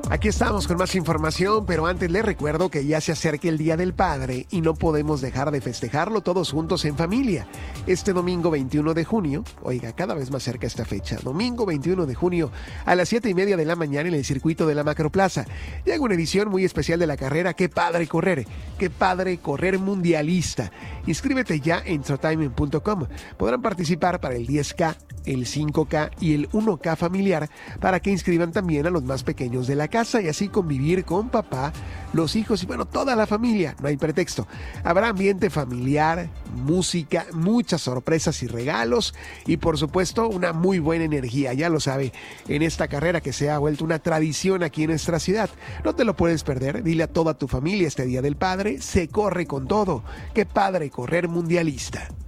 Aquí estamos con más información, pero antes les recuerdo que ya se acerca el Día del Padre y no podemos dejar de festejarlo todos juntos en familia. Este domingo 21 de junio, oiga, cada vez más cerca esta fecha, domingo 21 de junio a las 7:30 de la mañana en el circuito de la Macroplaza. Llega una edición muy especial de la carrera Qué Padre Correr, Qué Padre Correr Mundialista. Inscríbete ya en trotiming.com. Podrán participar para el 10K, el 5K y el 1K familiar para que inscriban también a los más pequeños de la casa y así convivir con papá, los hijos y bueno, toda la familia. No hay pretexto. Habrá ambiente familiar, música, muchas sorpresas y regalos y por supuesto una muy buena energía, ya lo sabe, en esta carrera que se ha vuelto una tradición aquí en nuestra ciudad. No te lo puedes perder. Dile a toda tu familia este Día del Padre, se corre con todo. Qué padre correr mundialista.